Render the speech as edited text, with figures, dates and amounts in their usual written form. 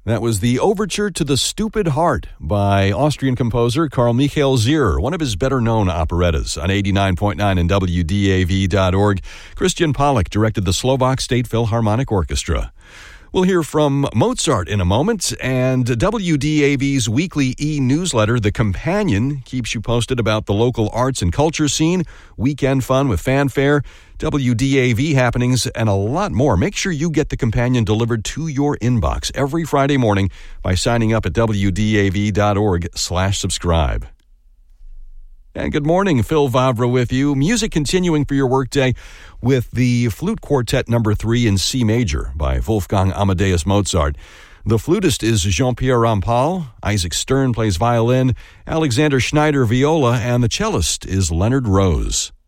That was the Overture to the Stupid Heart by Austrian composer Carl Michael Zier, one of his better-known operettas. On 89.9 and WDAV.org, Christian Pollock directed the Slovak State Philharmonic Orchestra. We'll hear from Mozart in a moment, and WDAV's weekly e-newsletter, The Companion, keeps you posted about the local arts and culture scene, weekend fun with fanfare, WDAV happenings, and a lot more. Make sure you get The Companion delivered to your inbox every Friday morning by signing up at WDAV.org/subscribe. And good morning, Phil Vavra with you. Music continuing for your workday with the Flute Quartet No. 3 in C major by Wolfgang Amadeus Mozart. The flutist is Jean-Pierre Rampal, Isaac Stern plays violin, Alexander Schneider viola, and the cellist is Leonard Rose.